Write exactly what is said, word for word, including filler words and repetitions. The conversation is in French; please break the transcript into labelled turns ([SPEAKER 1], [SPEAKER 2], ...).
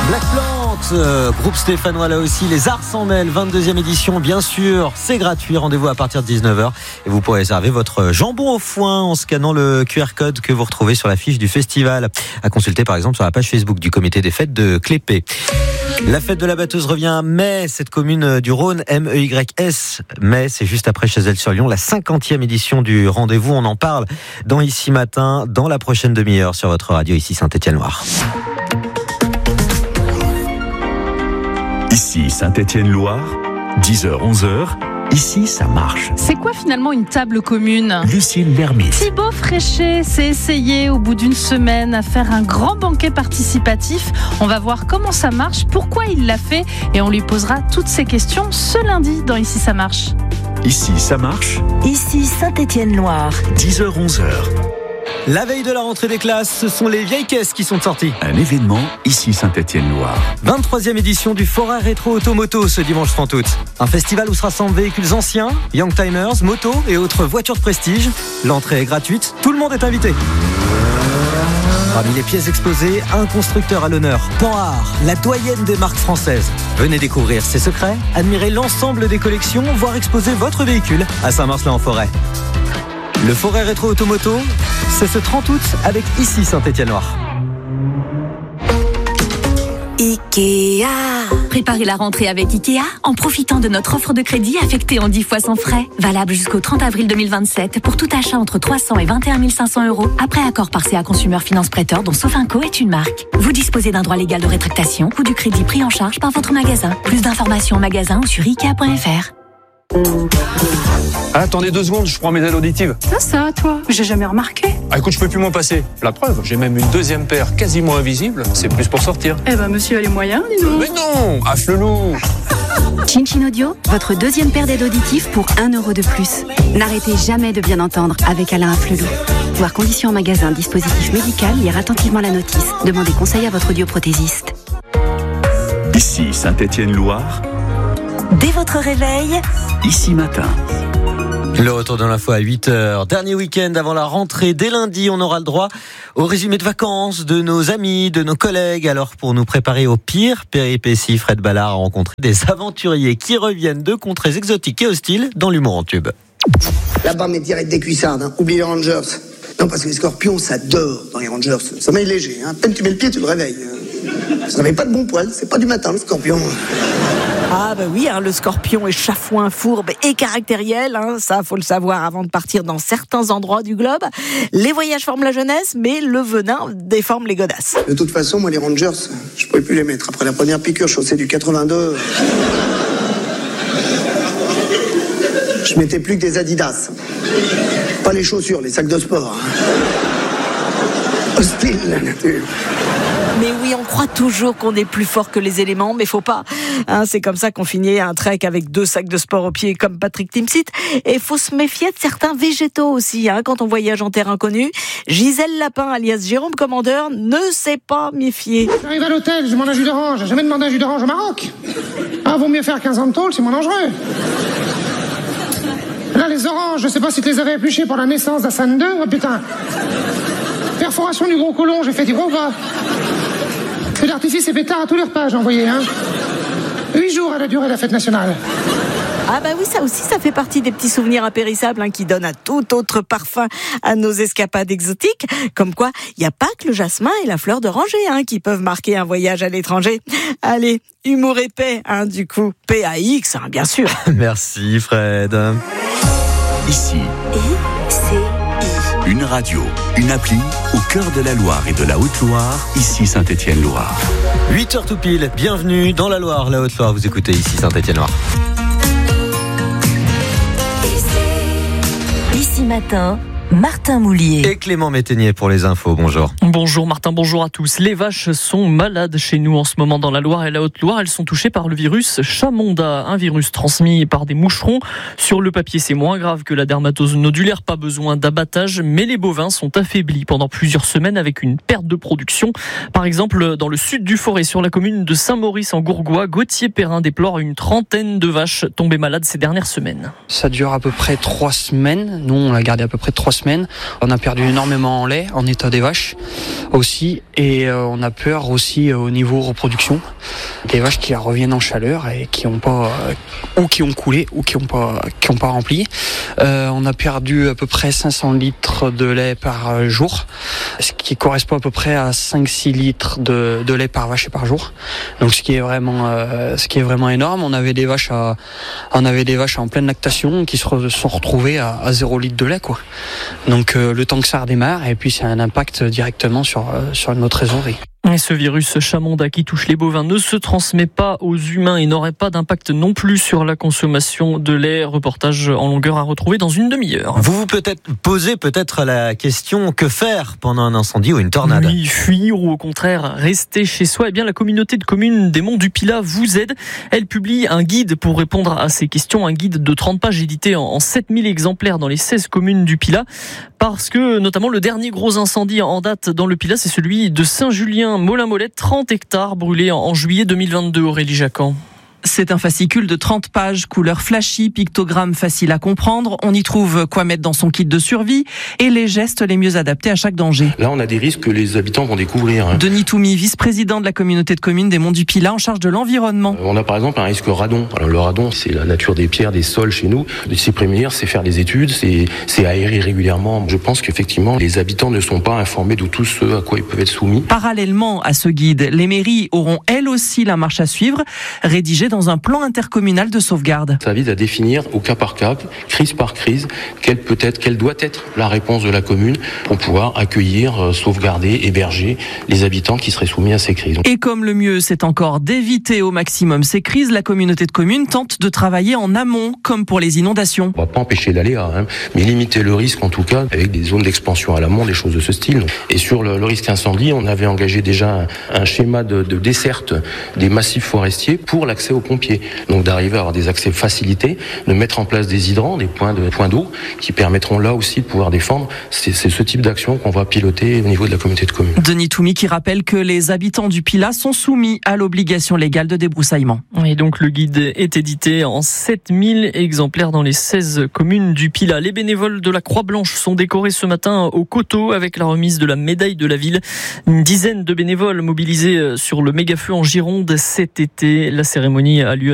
[SPEAKER 1] Black Plant, euh, groupe stéphanois là aussi, les Arts en Mêle, vingt-deuxième édition, bien sûr, c'est gratuit, rendez-vous à partir de dix-neuf heures et vous pourrez réserver votre jambon au foin en scannant le Q R code que vous retrouvez sur la fiche du festival, à consulter par exemple sur la page Facebook du comité des fêtes de Clépée. La fête de la batteuse revient à Metz, cette commune du Rhône, M E Y S. Metz, c'est juste après Chazelles-sur-Lyon, la cinquantième édition du rendez-vous. On en parle dans Ici Matin, dans la prochaine demi-heure sur votre radio, ici Saint-Étienne-Loire.
[SPEAKER 2] Ici Saint-Étienne-Loire, dix heures onze heures. Ici, ça marche.
[SPEAKER 3] C'est quoi finalement une table commune ?
[SPEAKER 2] Lucille Lermite.
[SPEAKER 3] Thibaut Fréchet s'est essayé au bout d'une semaine à faire un grand banquet participatif. On va voir comment ça marche, pourquoi il l'a fait et on lui posera toutes ces questions ce lundi dans Ici ça marche.
[SPEAKER 2] Ici, ça marche.
[SPEAKER 4] Ici Saint-Étienne-Loire.
[SPEAKER 2] dix heures onze heures.
[SPEAKER 1] La veille de la rentrée des classes, ce sont les vieilles caisses qui sont sorties.
[SPEAKER 2] Un événement, ici Saint-Étienne-Loire.
[SPEAKER 1] vingt-troisième édition du Forêt Rétro Automoto ce dimanche trente août. Un festival où se rassemblent véhicules anciens, youngtimers, motos et autres voitures de prestige. L'entrée est gratuite, tout le monde est invité. Parmi les pièces exposées, un constructeur à l'honneur, Panhard, la doyenne des marques françaises. Venez découvrir ses secrets, admirer l'ensemble des collections, voire exposer votre véhicule à Saint-Marcelin-en-Forêt. Le Forêt Rétro Automoto, c'est ce trente août avec Ici Saint-Étienne-Loire.
[SPEAKER 4] Ikea.
[SPEAKER 5] Préparez la rentrée avec Ikea en profitant de notre offre de crédit affectée en dix fois sans frais. Valable jusqu'au trente avril deux mille vingt-sept pour tout achat entre trois cents et vingt et un mille cinq cents euros après accord par C A Consumer Finance Prêteur dont Sofinco est une marque. Vous disposez d'un droit légal de rétractation ou du crédit pris en charge par votre magasin. Plus d'informations en magasin ou sur ikea point f r.
[SPEAKER 6] Ah, attendez deux secondes, je prends mes aides auditives.
[SPEAKER 3] Ça, ça, toi, j'ai jamais remarqué.
[SPEAKER 6] Ah, écoute, je peux plus m'en passer. La preuve, j'ai même une deuxième paire quasiment invisible. C'est plus pour sortir.
[SPEAKER 3] Eh ben, monsieur a les moyens, dis donc.
[SPEAKER 6] Mais non, affle-loup.
[SPEAKER 7] Chin Chin Audio, votre deuxième paire d'aides auditives pour un euro de plus. N'arrêtez jamais de bien entendre avec Alain Afflelou. Voir conditions en magasin, dispositif médical, lire attentivement la notice. Demandez conseil à votre audioprothésiste.
[SPEAKER 2] Ici Saint-Étienne-Loire.
[SPEAKER 4] Dès votre réveil,
[SPEAKER 2] Ici Matin.
[SPEAKER 1] Le retour de l'info à huit heures. Dernier week-end avant la rentrée. Dès lundi, on aura le droit au résumé de vacances de nos amis, de nos collègues. Alors, pour nous préparer au pire péripéties, Fred Ballard a rencontré des aventuriers qui reviennent de contrées exotiques et hostiles dans l'humour en tube.
[SPEAKER 8] Là-bas, mais direct des cuissardes. Hein. Oublie les Rangers. Non, parce que les scorpions, ça dort dans les Rangers. Sommeil léger. Hein. À peine tu mets le pied, tu le réveilles. Ça ne réveille pas de bon poil. C'est pas du matin, le scorpion.
[SPEAKER 9] Ah bah oui, hein, le scorpion est chafouin, fourbe et caractériel, hein, ça faut le savoir avant de partir dans certains endroits du globe. Les voyages forment la jeunesse, mais le venin déforme les godasses.
[SPEAKER 8] De toute façon, moi les Rangers, je pouvais plus les mettre. Après la première piqûre chaussée du quatre-vingt-deux, je mettais plus que des Adidas. Pas les chaussures, les sacs de sport. Hostile la nature.
[SPEAKER 9] Mais oui, on croit toujours qu'on est plus fort que les éléments, mais faut pas. Hein, c'est comme ça qu'on finit un trek avec deux sacs de sport au pied comme Patrick Timsit. Et faut se méfier de certains végétaux aussi, hein, quand on voyage en terre inconnue. Gisèle Lapin, alias Jérôme Commandeur, ne s'est pas méfier.
[SPEAKER 10] J'arrive à l'hôtel, je demande un jus d'orange. J'ai jamais demandé un jus d'orange au Maroc. Ah, vaut mieux faire quinze ans de tôle, c'est moins dangereux. Là, les oranges, je sais pas si tu les avais épluchées pour la naissance d'Hassan deux. Oh putain. Perforation du gros côlon, j'ai fait du gros gras. Feu d'artifice et pétard à tous les repas, j'ai envoyé, hein. Huit jours elle a duré la fête nationale.
[SPEAKER 9] Ah bah oui, ça aussi, ça fait partie des petits souvenirs impérissables, hein, qui donnent un tout autre parfum à nos escapades exotiques. Comme quoi, il n'y a pas que le jasmin et la fleur d'oranger, hein, qui peuvent marquer un voyage à l'étranger. Allez, humour et paix, hein, du coup, P A X, hein, bien sûr.
[SPEAKER 1] Merci Fred.
[SPEAKER 2] Ici,
[SPEAKER 4] I-C-I.
[SPEAKER 2] une radio, une appli au cœur de la Loire et de la Haute-Loire, ici Saint-Étienne-Loire.
[SPEAKER 1] huit heures tout pile, bienvenue dans la Loire, la Haute-Loire, vous écoutez ici Saint-Étienne-Loire.
[SPEAKER 4] Ici Matin, Martin Moulier.
[SPEAKER 1] Et Clément Métainier pour les infos, bonjour.
[SPEAKER 11] Bonjour Martin, bonjour à tous. Les vaches sont malades chez nous en ce moment dans la Loire et la Haute-Loire. Elles sont touchées par le virus Chamonda, un virus transmis par des moucherons. Sur le papier, c'est moins grave que la dermatose nodulaire, pas besoin d'abattage, mais les bovins sont affaiblis pendant plusieurs semaines avec une perte de production. Par exemple, dans le sud du Forêt, sur la commune de Saint-Maurice en Gourgois, Gauthier Perrin déplore une trentaine de vaches tombées malades ces dernières semaines.
[SPEAKER 12] Ça dure à peu près trois semaines. Nous, on l'a gardé à peu près trois semaines semaines. On a perdu énormément en lait, en état des vaches aussi, et euh, on a peur aussi euh, au niveau reproduction, des vaches qui reviennent en chaleur et qui ont pas euh, ou qui ont coulé ou qui ont pas qui ont pas rempli. Euh, on a perdu à peu près cinq cents litres de lait par jour, ce qui correspond à peu près à cinq six litres de, de lait par vache et par jour. Donc ce qui est vraiment euh, ce qui est vraiment énorme. On avait des vaches à on avait des vaches en pleine lactation qui se re, sont retrouvées à, à zéro litre de lait, quoi. Donc euh, le temps que ça redémarre, et puis c'est un impact directement sur euh, sur notre trésorerie.
[SPEAKER 11] Et ce virus Chamonda qui touche les bovins ne se transmet pas aux humains et n'aurait pas d'impact non plus sur la consommation de lait. Reportage en longueur à retrouver dans une demi-heure.
[SPEAKER 1] Vous vous peut-être posez peut-être la question, que faire pendant un incendie ou une tornade ?
[SPEAKER 11] Oui, fuir ou au contraire rester chez soi. Eh bien, la communauté de communes des Monts du Pilat vous aide. Elle publie un guide pour répondre à ces questions, un guide de trente pages édité en sept mille exemplaires dans les seize communes du Pilat. Parce que notamment le dernier gros incendie en date dans le Pilat, c'est celui de Saint-Julien Molin-Molette, trente hectares brûlés en juillet deux mille vingt-deux, Aurélie Jacquan.
[SPEAKER 13] C'est un fascicule de trente pages, couleurs flashy, pictogrammes faciles à comprendre. On y trouve quoi mettre dans son kit de survie et les gestes les mieux adaptés à chaque danger.
[SPEAKER 14] Là, on a des risques que les habitants vont découvrir. Hein.
[SPEAKER 13] Denis Toumi, vice-président de la communauté de communes des Monts du Pilat, en charge de l'environnement.
[SPEAKER 14] Euh, on a par exemple un risque radon. Alors, le radon, c'est la nature des pierres, des sols chez nous. De s'y prémunir, c'est faire des études, c'est, c'est aérer régulièrement. Je pense qu'effectivement, les habitants ne sont pas informés de tout ce à quoi ils peuvent être soumis.
[SPEAKER 13] Parallèlement à ce guide, les mairies auront elles aussi la marche à suivre, rédigée dans un plan intercommunal de sauvegarde.
[SPEAKER 14] Ça vise à définir au cas par cas, crise par crise, quelle peut être, quelle doit être la réponse de la commune pour pouvoir accueillir, sauvegarder, héberger les habitants qui seraient soumis à ces crises.
[SPEAKER 13] Et comme le mieux, c'est encore d'éviter au maximum ces crises, la communauté de communes tente de travailler en amont, comme pour les inondations.
[SPEAKER 14] On va pas empêcher l'aléa, hein, mais limiter le risque en tout cas, avec des zones d'expansion à l'amont, des choses de ce style. Et sur le, le risque incendie, on avait engagé déjà un, un schéma de, de desserte des massifs forestiers pour l'accès aux pompiers. Donc d'arriver à avoir des accès facilités, de mettre en place des hydrants, des points, de, points d'eau, qui permettront là aussi de pouvoir défendre. C'est, c'est ce type d'action qu'on va piloter au niveau de la communauté de communes.
[SPEAKER 13] Denis Toumi qui rappelle que les habitants du Pilat sont soumis à l'obligation légale de débroussaillement.
[SPEAKER 11] Et donc le guide est édité en sept mille exemplaires dans les seize communes du Pilat. Les bénévoles de la Croix-Blanche sont décorés ce matin au Coteau avec la remise de la médaille de la ville. Une dizaine de bénévoles mobilisés sur le méga-feu en Gironde cet été. La cérémonie a lieu